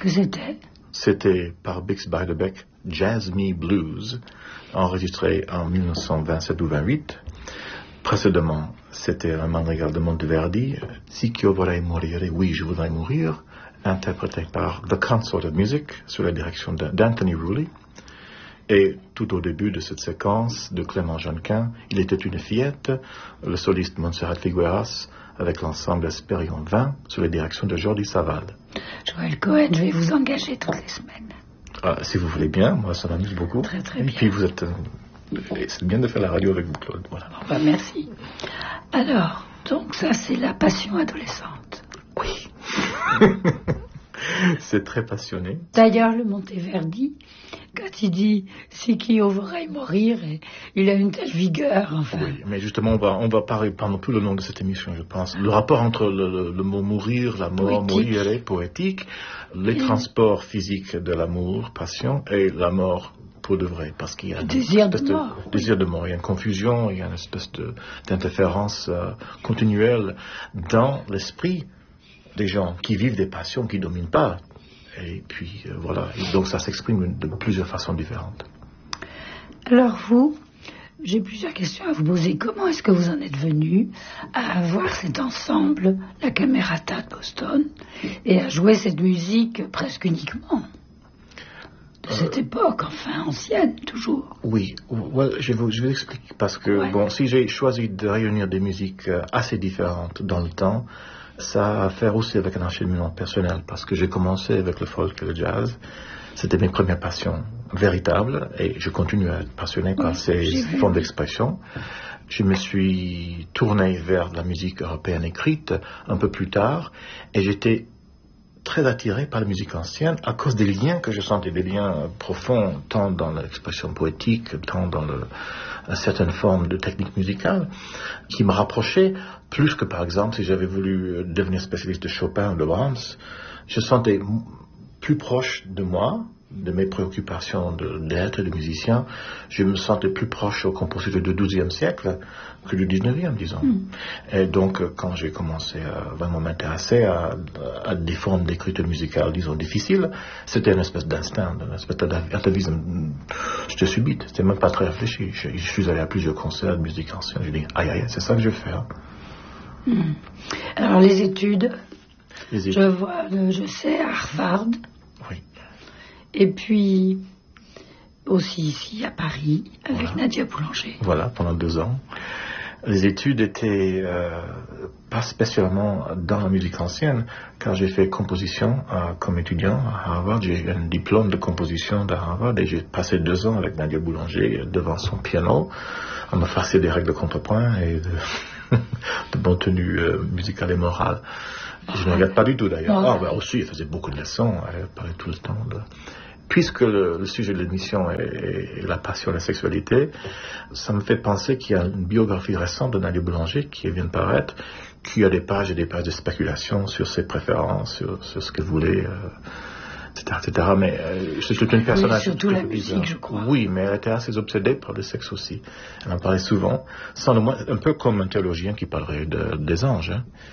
que c'était? C'était par Bix Beiderbecke, Jazz Me Blues, enregistré en 1927 ou 28. Précédemment, c'était un madrigal de Monteverdi, Si che vorrei morire, oui, je voudrais mourir, interprété par The Consort of Music, sous la direction d'Anthony Rooley. Et tout au début de cette séquence de Clément Jeannequin, Il était une fillette, le soliste Montserrat Figueras, avec l'ensemble Espérion 20, sous la direction de Jordi Savall. Joël Cohen, je vais vous engager toutes les semaines. Si vous voulez bien, moi ça m'amuse beaucoup. Très très bien. Et puis vous êtes... c'est bien de faire la radio avec vous, Claude. Voilà. Merci. Alors, donc ça c'est la passion adolescente. Oui. C'est très passionné. D'ailleurs, le Monteverdi, quand il dit « Si qui vorrei mourir », il a une telle vigueur, enfin. Oui, mais justement, on va parler pendant tout le long de cette émission, je pense. Le rapport entre le mot mourir, la mort, mourir, poétique, les transports physiques de l'amour, passion, et la mort pour de vrai, parce qu'il y a désir de mort. Désir de mort. Il y a une confusion, il y a une espèce d'interférence continuelle dans l'esprit des gens qui vivent des passions qui ne dominent pas. Et puis, voilà. Et donc, ça s'exprime de plusieurs façons différentes. Alors, vous, j'ai plusieurs questions à vous poser. Comment est-ce que vous en êtes venu à avoir cet ensemble, la Camerata de Boston, et à jouer cette musique presque uniquement de cette époque, enfin, ancienne, toujours? Oui, je vous explique. Parce que, bon, si j'ai choisi de réunir des musiques assez différentes dans le temps, ça a à faire aussi avec un enchaînement personnel, parce que j'ai commencé avec le folk et le jazz. C'était mes premières passions véritables, et je continue à être passionné par ces formes d'expression. Je me suis tourné vers la musique européenne écrite un peu plus tard, et j'étais très attiré par la musique ancienne à cause des liens que je sentais, des liens profonds, tant dans l'expression poétique, tant dans certaines formes de technique musicale, qui me rapprochaient plus que, par exemple, si j'avais voulu devenir spécialiste de Chopin ou de Brahms. Je sentais plus proche de moi, de mes préoccupations d'être de musicien. Je me sentais plus proche aux compositeurs du XIIe siècle que du XIXe, disons. Et donc, quand j'ai commencé à vraiment m'intéresser à des formes d'écriture musicale, disons, difficiles, c'était une espèce d'instinct, une espèce d'atavisme. J'étais subite, c'était même pas très réfléchi. Je suis allé à plusieurs concerts de musique ancienne. J'ai dit, aïe, c'est ça que je vais faire. Alors, les études. Je sais, à Harvard. Oui. Et puis, aussi ici, à Paris, avec Nadia Boulanger. Voilà, pendant 2 ans. Les études étaient pas spécialement dans la musique ancienne, car j'ai fait composition comme étudiant à Harvard. J'ai eu un diplôme de composition de Harvard et j'ai passé 2 ans avec Nadia Boulanger devant son piano, à me farcer des règles de contrepoint et de bonne tenue musicale et morale. Je ne regrette pas du tout d'ailleurs. Aussi, elle faisait beaucoup de leçons, elle parlait tout le temps de... Puisque le sujet de l'émission est la passion et la sexualité, ça me fait penser qu'il y a une biographie récente de Nadia Boulanger qui vient de paraître, qui a des pages et des pages de spéculation sur ses préférences, sur ce qu'elle voulait, etc. Mais c'est une personnage... Oui, surtout la musique, je crois. Oui, mais elle était assez obsédée par le sexe aussi. Elle en parlait souvent, sans le moins, un peu comme un théologien qui parlerait des anges.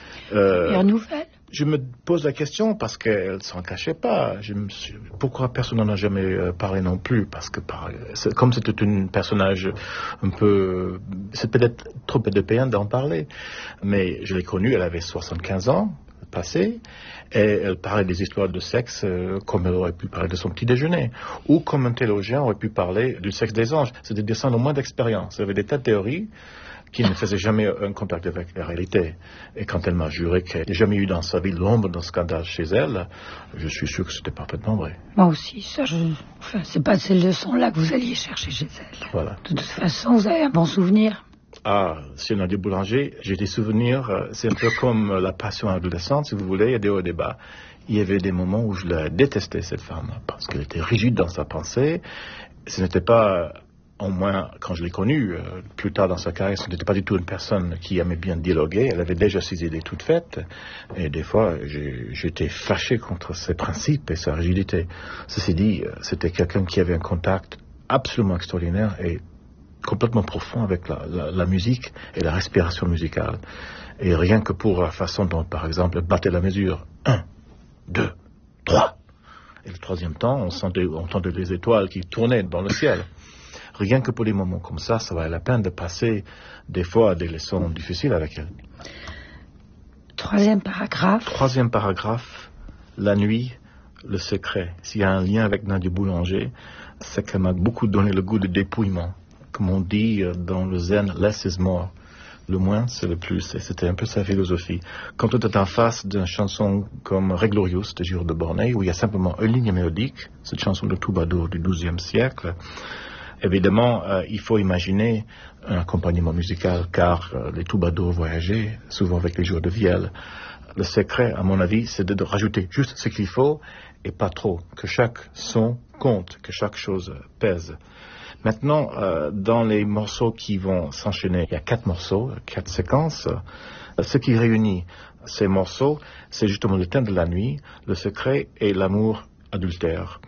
Et en nouvelle? Je me pose la question parce qu'elle ne s'en cachait pas. Pourquoi personne n'en a jamais parlé non plus? Parce que comme c'était un personnage un peu... C'est peut-être trop européen d'en parler. Mais je l'ai connue, elle avait 75 ans passé, et elle parlait des histoires de sexe comme elle aurait pu parler de son petit déjeuner. Ou comme un théologien aurait pu parler du sexe des anges. C'est-à-dire sans le moins d'expérience. Elle avait des tas de théories qui ne faisait jamais un contact avec la réalité. Et quand elle m'a juré qu'elle n'avait jamais eu dans sa vie l'ombre d'un scandale chez elle, je suis sûr que c'était parfaitement vrai. Moi aussi, c'est pas ces leçons-là que vous alliez chercher chez elle. Voilà. De toute façon, vous avez un bon souvenir. Chez Nadia Boulanger, j'ai des souvenirs, c'est un peu comme la passion adolescente, si vous voulez, il y a des hauts et des bas. Il y avait des moments où je la détestais, cette femme, parce qu'elle était rigide dans sa pensée. Ce n'était pas... Au moins, quand je l'ai connue, plus tard dans sa carrière, ce n'était pas du tout une personne qui aimait bien dialoguer. Elle avait déjà ses idées toutes faites. Et des fois, j'étais fâché contre ses principes et sa rigidité. Ceci dit, c'était quelqu'un qui avait un contact absolument extraordinaire et complètement profond avec la musique et la respiration musicale. Et rien que pour la façon dont, par exemple, elle battait la mesure. 1, 2, 3. Et le troisième temps, on entendait les étoiles qui tournaient dans le ciel. Rien que pour des moments comme ça valait la peine de passer des fois des leçons difficiles avec elle. Troisième paragraphe, la nuit, le secret. S'il y a un lien avec Nadia Boulanger, c'est qu'elle m'a beaucoup donné le goût de dépouillement. Comme on dit dans le zen, less is more. Le moins, c'est le plus. Et c'était un peu sa philosophie. Quand on est en face d'une chanson comme Ré Glorious de Giraud de Bornay, où il y a simplement une ligne mélodique, cette chanson de troubadour du XIIe siècle, évidemment, il faut imaginer un accompagnement musical, car les troubadours voyageaient souvent avec les joueurs de vielle. Le secret, à mon avis, c'est de rajouter juste ce qu'il faut et pas trop. Que chaque son compte, que chaque chose pèse. Maintenant, dans les morceaux qui vont s'enchaîner, il y a 4 morceaux, 4 séquences. Ce qui réunit ces morceaux, c'est justement le thème de la nuit, le secret et l'amour adultère.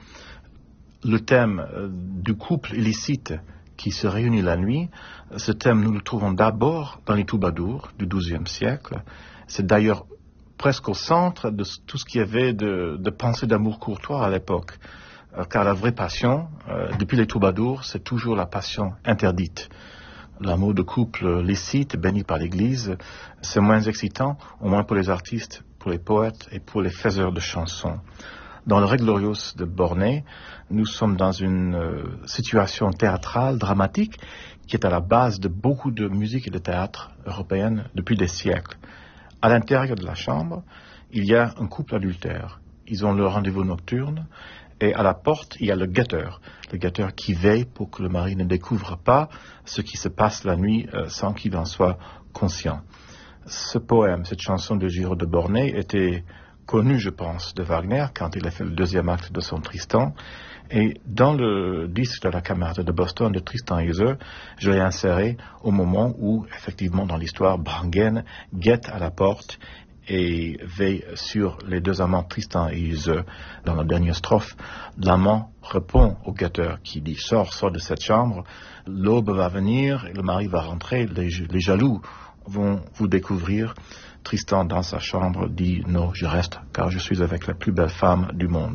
Le thème du couple illicite qui se réunit la nuit, ce thème nous le trouvons d'abord dans les troubadours du XIIe siècle. C'est d'ailleurs presque au centre de tout ce qu'il y avait de pensée d'amour courtois à l'époque. Car la vraie passion, depuis les troubadours, c'est toujours la passion interdite. L'amour de couple licite, béni par l'Église, c'est moins excitant, au moins pour les artistes, pour les poètes et pour les faiseurs de chansons. Dans le Ré Glorious de Bornay, nous sommes dans une situation théâtrale, dramatique, qui est à la base de beaucoup de musique et de théâtre européenne depuis des siècles. À l'intérieur de la chambre, il y a un couple adultère. Ils ont leur rendez-vous nocturne, et à la porte, il y a le guetteur qui veille pour que le mari ne découvre pas ce qui se passe la nuit sans qu'il en soit conscient. Ce poème, cette chanson de Giraud de Bornay était connu, je pense, de Wagner quand il a fait le deuxième acte de son Tristan. Et dans le disque de la Camerata de Boston de Tristan et Isolde, je l'ai inséré au moment où, effectivement, dans l'histoire, Branghen guette à la porte et veille sur les deux amants Tristan et Isolde. Dans la dernière strophe, l'amant répond au guetteur qui dit « Sors de cette chambre, l'aube va venir et le mari va rentrer, les jaloux vont vous découvrir. » Tristan, dans sa chambre, dit « Non, je reste, car je suis avec la plus belle femme du monde. »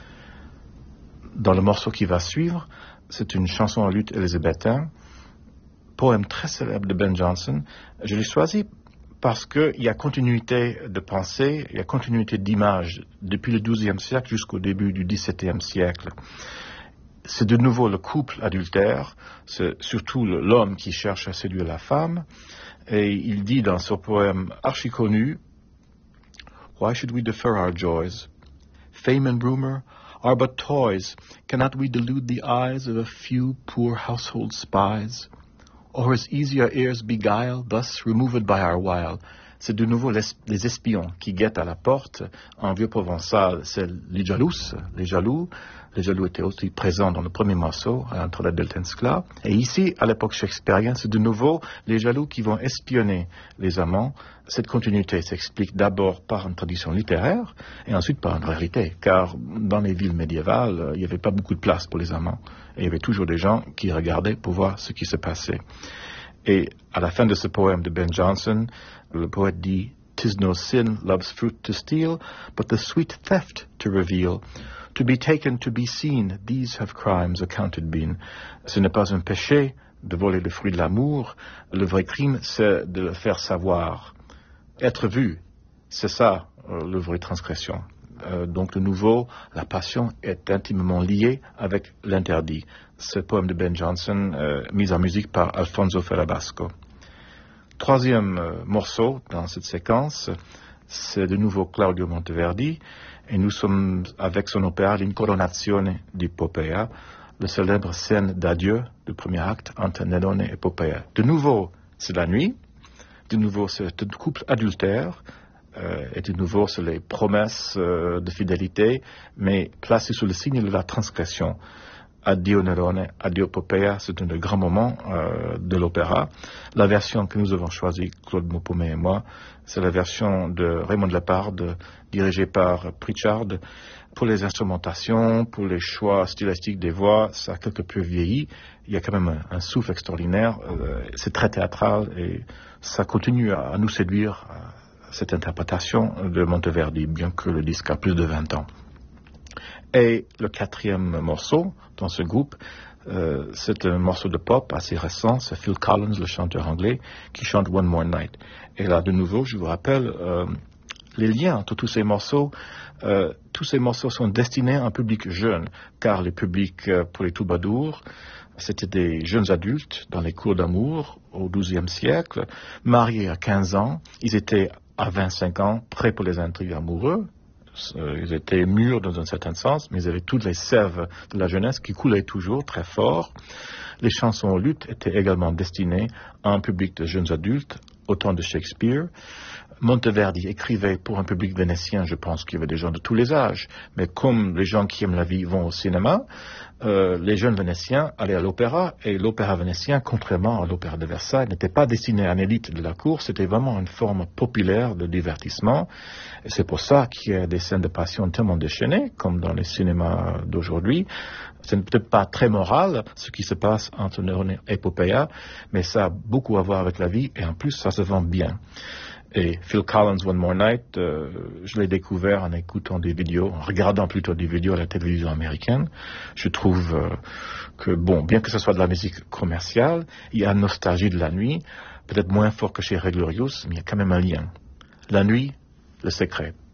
Dans le morceau qui va suivre, c'est une chanson à luth élisabéthain, poème très célèbre de Ben Jonson. Je l'ai choisi parce qu'il y a continuité de pensée, il y a continuité d'image depuis le XIIe siècle jusqu'au début du XVIIe siècle. C'est de nouveau le couple adultère, c'est surtout l'homme qui cherche à séduire la femme. Et il dit dans ce poème archi-connu, « Why should we defer our joys? Fame and rumor are but toys. Cannot we delude the eyes of a few poor household spies? Or as easy our ears beguile, thus removed by our wile? » C'est de nouveau les espions qui guettent à la porte. En vieux provençal, c'est les jaloux. Les jaloux étaient aussi présents dans le premier morceau, entre la Deltenskla. Et ici, à l'époque shakespearienne, c'est de nouveau les jaloux qui vont espionner les amants. Cette continuité s'explique d'abord par une tradition littéraire et ensuite par une réalité. Car dans les villes médiévales, il n'y avait pas beaucoup de place pour les amants. Et il y avait toujours des gens qui regardaient pour voir ce qui se passait. Et à la fin de ce poème de Ben Jonson, le poète dit « 'Tis no sin love's fruit to steal, but the sweet theft to reveal. To be taken, to be seen, these have crimes accounted been. » Ce n'est pas un péché de voler le fruit de l'amour. Le vrai crime, c'est de le faire savoir. Être vu, c'est ça, le vraie transgression. Donc, de nouveau, la passion est intimement liée avec l'interdit. Ce poème de Ben Jonson, mis en musique par Alfonso Ferrabasco. Troisième morceau dans cette séquence, c'est de nouveau Claudio Monteverdi, et nous sommes avec son opéra L'Incoronazione di Poppea, la célèbre scène d'adieu du premier acte entre Nerone et Poppea. De nouveau, c'est la nuit, de nouveau, c'est un couple adultère, et de nouveau, c'est les promesses de fidélité, mais placées sous le signe de la transgression. Addio Nerone, addio Poppea, c'est un des grands moments de l'opéra. La version que nous avons choisie, Claude Maupomé et moi, c'est la version de Raymond Leparde, dirigée par Pritchard. Pour les instrumentations, pour les choix stylistiques des voix, ça a quelque peu vieilli. Il y a quand même un souffle extraordinaire. C'est très théâtral et ça continue à nous séduire, cette interprétation de Monteverdi, bien que le disque a plus de 20 ans. Et le quatrième morceau dans ce groupe, c'est un morceau de pop assez récent, c'est Phil Collins, le chanteur anglais, qui chante One More Night. Et là, de nouveau, je vous rappelle les liens entre tous ces morceaux sont destinés à un public jeune, car le public pour les troubadours, c'était des jeunes adultes dans les cours d'amour au XIIe siècle, mariés à 15 ans, ils étaient à 25 ans prêts pour les intrigues amoureux. Ils étaient mûrs dans un certain sens, mais ils avaient toutes les sèves de la jeunesse qui coulaient toujours très fort. Les chansons luttes étaient également destinées à un public de jeunes adultes, au temps de Shakespeare. Monteverdi écrivait pour un public vénitien, je pense qu'il y avait des gens de tous les âges, mais comme les gens qui aiment la vie vont au cinéma, les jeunes vénitiens allaient à l'opéra, et l'opéra vénitien, contrairement à l'opéra de Versailles, n'était pas destiné à l'élite de la cour, c'était vraiment une forme populaire de divertissement, et c'est pour ça qu'il y a des scènes de passion tellement déchaînées, comme dans les cinémas d'aujourd'hui. Ce n'est peut-être pas très moral, ce qui se passe entre Nerone et Popéia, mais ça a beaucoup à voir avec la vie, et en plus, ça se vend bien. Et Phil Collins, One More Night, je l'ai découvert en écoutant des vidéos, en regardant plutôt des vidéos à la télévision américaine. Je trouve que, bon, bien que ce soit de la musique commerciale, il y a une nostalgie de la nuit, peut-être moins fort que chez Ray Glorious, mais il y a quand même un lien. La nuit, le secret.